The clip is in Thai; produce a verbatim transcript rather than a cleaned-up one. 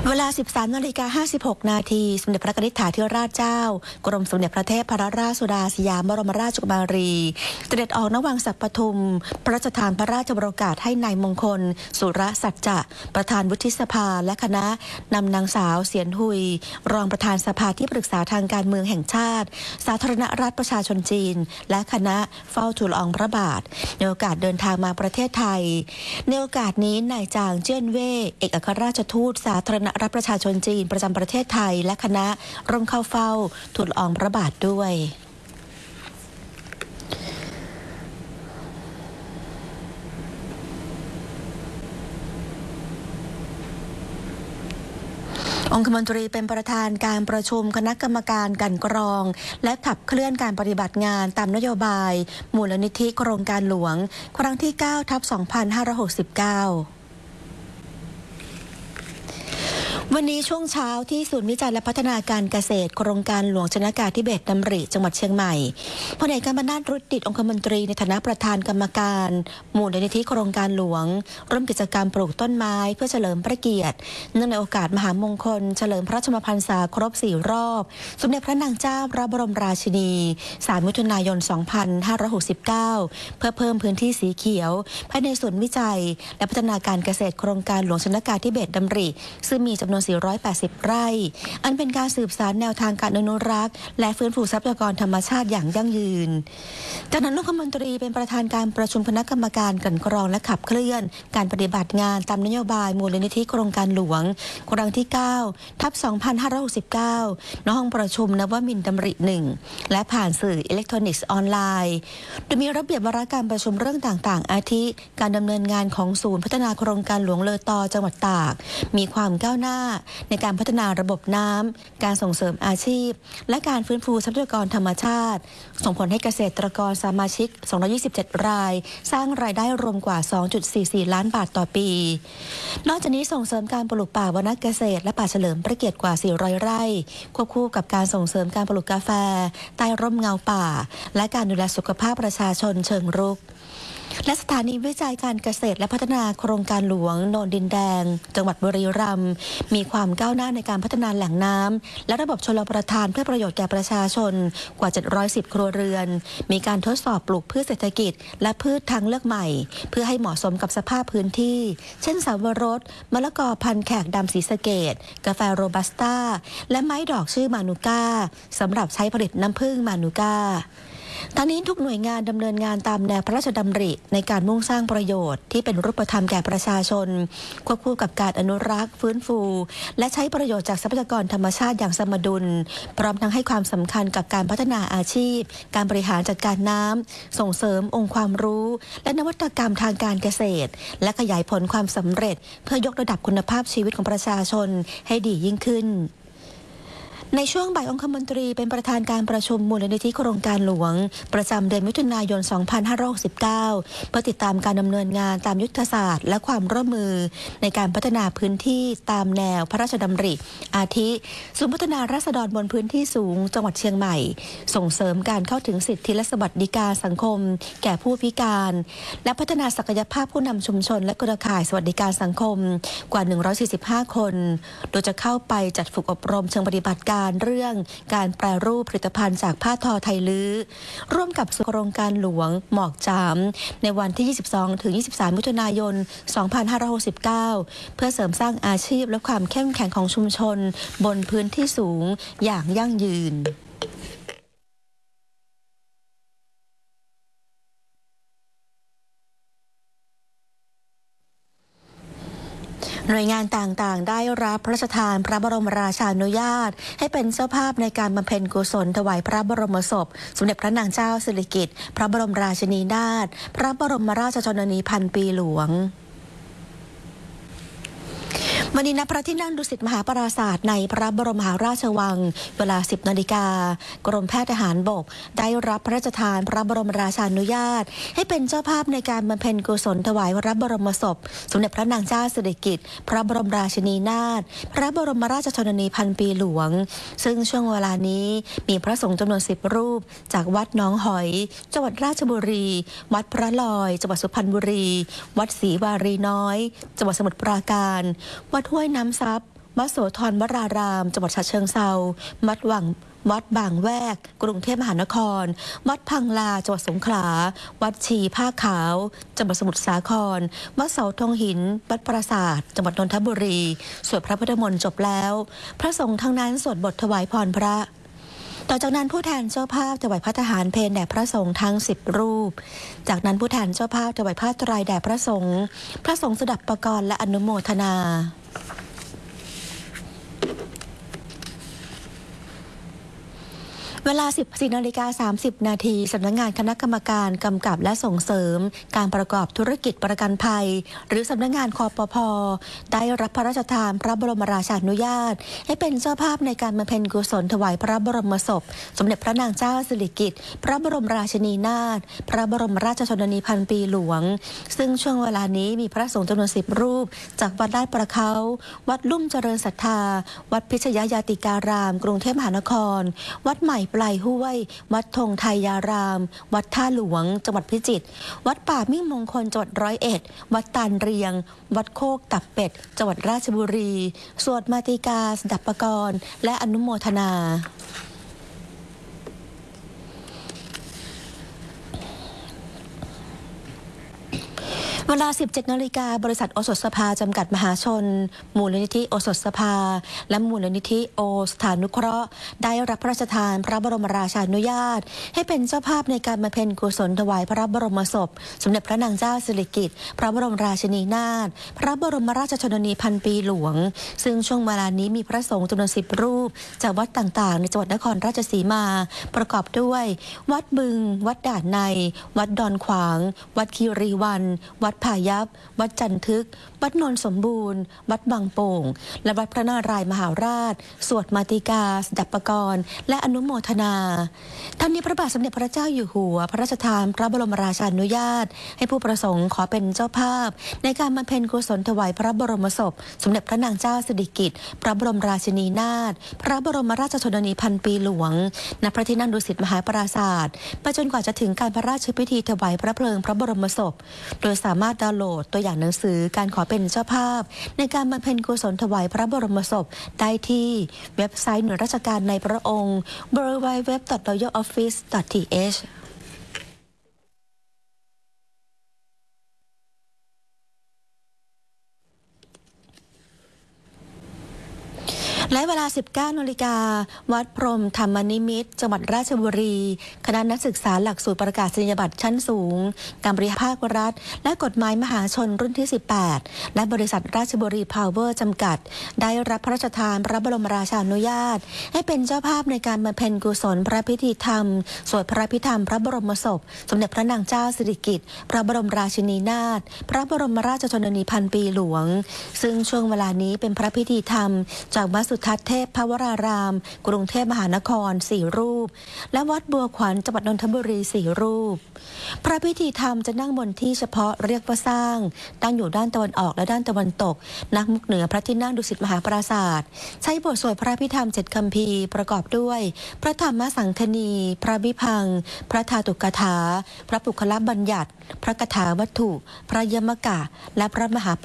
เวลา สิบสามนาฬิกาห้าสิบหก นาทีสมเด็จพระนิธิถาธิราชเจ้ากรมสมเด็จพระเทพรัตนราชสุดาสยามบรมราชกุมารีเสด็จออกณวังสักปทุมพระราชทานพระราชโอกาสให้นายมงคลสุรสัจจะประธานวุฒิสภาและคณะนำนางสาวเสียนหุยรองประธานสภาที่ปรึกษาทางการเมืองแห่งชาติสาธารณรัฐประชาชนจีนและคณะเฝ้าทูลละอองพระบาทในโอกาสเดินทางมาประเทศไทยในโอกาสนี้นายจางเจี้ยนเว่ยเอกอัครราชทูตสาธารณรัฐประชาชนจีนประจำประเทศไทยและคณะร่วมเข้าเฝ้าทูลละอองพระบาทด้วยองคมนตรีเป็นประธานการประชุมคณะกรรมการกลั่นกรองและขับเคลื่อนการปฏิบัติงานตามนโยบายมูลนิธิโครงการหลวงครั้งที่ เก้า ทับ สองพันห้าร้อยหกสิบเก้าวันนี้ช่วงเช้าที่ศูนย์วิจัยและพัฒนาการเกษตรโครงการหลวงชนกาธิเบศรดำริจังหวัดเชียงใหม่พลเอกกำมนาถ รุจดิตองคมนตรีในฐานะประธานกรรมการมูลนิธิโครงการหลวงร่วมกิจกรรมปลูกต้นไม้เพื่อเฉลิมพระเกียรติเนื่องในโอกาสมหามงคลเฉลิมพระชนมพรรษาครบสี่รอบสมเด็จพระนางเจ้าพระบรมราชินีสามมิถุนายนสองพันห้าร้อยหกสิบเก้าเพื่อเพิ่มพื้นที่สีเขียวภายในศูนย์วิจัยและพัฒนาการเกษตรโครงการหลวงชนกาธิเบศรดำริซึ่งมีจำนวนสี่ร้อยแปดสิบไร่อันเป็นการสืบสานแนวทางการอนุรักษ์และฟื้นฟูทรัพยากรธรรมชาติอย่างยั่งยืนจากนั้นองคมนตรีเป็นประธานการประชุมคณะกรรมการกลั่นกรองและขับเคลื่อนการปฏิบัติงานตามนโยบายมูลนิธิโครงการหลวงครั้งที่ เก้า ทับ สองพันห้าร้อยหกสิบเก้า ณ ห้องประชุมนวมินทร์ดำริหนึ่งและผ่านสื่ออิเล็กทรอนิกส์ออนไลน์โดยมีระเบียบวาระการประชุมเรื่องต่างๆอาทิการดำเนินงานของศูนย์พัฒนาโครงการหลวงเลอตอจังหวัดตากมีความก้าวหน้าในการพัฒนาระบบน้ำการส่งเสริมอาชีพและการฟื้นฟูทรัพยากรธรรมชาติส่งผลให้เกษตรกรสมาชิกสองร้อยยี่สิบเจ็ดรายสร้างรายได้รวมกว่า สองจุดสี่สี่ ล้านบาทต่อปีนอกจากนี้ส่งเสริมการปลูกป่าวรรณเกษตรและป่าเฉลิมพระเกียรติกว่าสี่ร้อยไร่ควบคู่กับการส่งเสริมการปลูกกาแฟใต้ร่มเงาป่าและการดูแลสุขภาพประชาชนเชิงรุกและสถานีวิจัยการเกษตรและพัฒนาโครงการหลวงโนนดินแดงจังหวัดบุรีรัมย์มีความก้าวหน้าในการพัฒนาแหล่งน้ำและระบบชลประทานเพื่อประโยชน์แก่ประชาชนกว่าเจ็ดร้อยสิบครัวเรือนมีการทดสอบปลูกพืชเศรษฐกิจและพืชทางเลือกใหม่เพื่อให้เหมาะสมกับสภาพพื้นที่เช่นสาวรสมะละกอพันธุ์แขกดำศรีสะเกษกาแฟโรบัสต้าและไม้ดอกชื่อมานูก้าสำหรับใช้ผลิตน้ำผึ้งมานูก้าทั้งนี้ทุกหน่วยงานดำเนินงานตามแนวพระราชดำริในการมุ่งสร้างประโยชน์ที่เป็นรูปธรรมแก่ประชาชนควบคู่กับการอนุรักษ์ฟื้นฟูและใช้ประโยชน์จากทรัพยากรธรรมชาติอย่างสมดุลพร้อมทั้งให้ความสำคัญกับการพัฒนาอาชีพการบริหารจัดการน้ำส่งเสริมองค์ความรู้และนวัตกรรมทางการเกษตรและขยายผลความสำเร็จเพื่อยกระดับคุณภาพชีวิตของประชาชนให้ดียิ่งขึ้นในช่วงบ่ายองคมนตรีเป็นประธานการประชุมมูลนิธิโครงการหลวงประจำเดือนมิถุนายนสองพันห้าร้อยหกสิบเก้าเพื่อติดตามการดำเนินงานตามยุทธศาสตร์และความร่วมมือในการพัฒนาพื้นที่ตามแนวพระราชดำริอาทิศูนย์พัฒนาราษฎรบนพื้นที่สูงจังหวัดเชียงใหม่ส่งเสริมการเข้าถึงสิทธิและสวัสดิการสังคมแก่ผู้พิการและพัฒนาศักยภาพผู้นำชุมชนและเครือข่ายสวัสดิการสังคมกว่าหนึ่งร้อยสี่สิบห้าคนโดยจะเข้าไปจัดฝึกอบรมเชิงปฏิบัติการเรื่องการแปรรูปผลิตภัณฑ์จากผ้าทอไทยลื้อร่วมกับโครงการหลวงหมอกจามในวันที่ ยี่สิบสองถึงยี่สิบสาม มิถุนายน สองพันห้าร้อยหกสิบเก้า เพื่อเสริมสร้างอาชีพและความเข้มแข็งของชุมชนบนพื้นที่สูงอย่างยั่งยืนหน่วยงานต่างๆได้รับพระราชทานพระบรมราชานุญาตให้เป็นเจ้าภาพในการบำเพ็ญกุศลถวายพระบรมศพสมเด็จพระนางเจ้าสิริกิติ์พระบรมราชินีนาถพระบรมราชชนนีพันปีหลวงวันนี้ณพระที่นั่งดุสิตมหาปราสาทในพระบรมมหาราชวังเวลา สิบนาฬิกากรมแพทย์ทหารบกได้รับพระราชทานพระบรมราชานุญาตให้เป็นเจ้าภาพในการบำเพ็ญกุศลถวายพระบรมศพสมเด็จพระนางเจ้าสิริกิติ์พระบรมราชินีนาถพระบรมราชชนนีพันปีหลวงซึ่งช่วงเวลานี้มีพระสงฆ์จำนวนสิบรูปจากวัดหนองหอยจังหวัดราชบุรีวัดพระลอยจังหวัดสุพรรณบุรีวัดศรีวารีน้อยจังหวัดสมุทรปราการวัดห้วยน้ำซับ ววัดโสธรวรารามจังหวัดฉะเชิงเทราวัดวังวัดบางแวกกรุงเทพมหานครวัดพังลาจังหวัดสงขลาวัดชีผ้าขาวจังหวัดสมุทรสาครวัดเสาธงหินวัดปราสาทจังหวัดนนทบุรีสวดพระพุทธมนต์จบแล้วพระสงฆ์ทั้งนั้นสวดบทถวายพรพระต่อจากนั้นผู้แทนเจ้าภาพถวายพระทหารเพลแด่พระสงฆ์ทั้งสิบรูปจากนั้นผู้แทนเจ้าภาพถวายผ้าไตรแด่พระสงฆ์พระสงฆ์สดับประกรณ์และอนุโมทนาเวลา สิบสี่นาฬิกาสามสิบนาทีสำนักงานคณะกรรมการกำกับและส่งเสริมการประกอบธุรกิจประกันภัยหรือสำนักงานคปภ.ได้รับพระราชทานพระบรมราชานุญาตให้เป็นเจ้าภาพในการบำเพ็ญกุศลถวายพระบรมศพสมเด็จพระนางเจ้าสิริกิติ์พระบรมราชินีนาถพระบรมราชชนนีพันปีหลวงซึ่งช่วงเวลานี้มีพระสงฆ์จำนวนสิบรูปจากวัดลาดประเขาวัดลุ่มเจริญศรัทธาวัดพิชยยาติการามกรุงเทพมหานครวัดใหม่ปลายห้วยวัดธงไทยารามวัดท่าหลวงจังหวัดพิจิตรวัดป่ามิ่งมงคลจังหวัดร้อยเอ็ดวัดตาลเรียงวัดโคกตับเป็ดจังหวัดราชบุรีสวดมาติกาสดับประกรณ์และอนุโมทนาเวลา สิบเจ็ดนาฬิกาบริษัทโอสถสภาจำกัดมหาชนมูลนิธิโอสถสภาและมูลนิธิโอสถานุเคราะห์ได้รับพระราชทานพระบรมราชานุญาตให้เป็นเจ้าภาพในการบำเพ็ญกุศลถวายพระบรมศพสมเด็จพระนางเจ้าสิริกิติ์พระบรมราชินีนาถพระบรมราชชนนีพันปีหลวงซึ่งช่วงเวลานี้มีพระสงฆ์จำนวนสิบรูปจากวัดต่างๆในจังหวัดนครราชสีมาประกอบด้วยวัดบึงวัดด่านในวัดดอนขวางวัดคีรีวันวัดพายัพวัดจันทึกวัดนนสมบูรณ์วัดบางโป่งและวัดพระนารายมหาราชสวดมาติกาสดับประกรณ์และอนุโมทนาทั้งนี้พระบาทสมเด็จพระเจ้าอยู่หัวพระราชทานพระบรมราชานุญาตให้ผู้ประสงค์ขอเป็นเจ้าภาพในการบำเพ็ญกุศลถวายพระบรมศพสมเด็จพระนางเจ้าสิริกิติ์พระบรมราชินีนาถพระบรมราชชนนีพันปีหลวงณพระที่นั่งดุสิตมหาปราสาทไปจนกว่าจะถึงการพระราชพิธีถวายพระเพลิงพระบรมศพโดยสามารถดาวน์โหลดตัวอย่างหนังสือการขอเป็นเจ้าภาพในการบำเพ็ญกุศลถวายพระบรมศพได้ที่เว็บไซต์หน่วยราชการในพระองค์ ดับเบิลยู ดับเบิลยู ดับเบิลยู ดอท รอยัลออฟฟิศ ดอท ที เอชและเวลา สิบเก้านาฬิกาวัดพรหมธรรมนิมิตรจังหวัดราชบุรีคณะนักศึกษาหลักสูตรประกาศนียบัตรชั้นสูงการบริหารภาครัฐและกฎหมายมหาชนรุ่นที่สิบแปดและบริษัทราชบุรีพาวเวอร์จำกัดได้รับพระราชทานพระบรมราชานุญาตให้เป็นเจ้าภาพในการบำเพ็ญกุศลพระพิธีธรรมสวดพระพิธรรมพระบรมศพสมเด็จพระนางเจ้าสิริกิติ์พระบรมราชินีนาถพระบรมราชชนนีพันปีหลวงซึ่งช่วงเวลานี้เป็นพระพิธีธรรมจากวัดสุทัศน์เทพพระวรารามกรุงเทพมหานครสี่รูปและวัดบัวขวัญจังหวัดนนทบุรีสี่รูปพระพิธีธรรมจะนั่งบนที่เฉพาะเรียกว่าสร้างตั้งอยู่ด้านตะวันออกและด้านตะวันตกนักมุกเหนือพระที่นั่งดุสิตมหาปราสาทใช้บทสวดพระพิธรรมเจ็ดคัมภีร์ประกอบด้วยพระธรรมสังคณีพระวิพังค์พระธาตุกถาพระปุคละบัญญัติพระคาถาวัตถุพระยมกะและพระมหา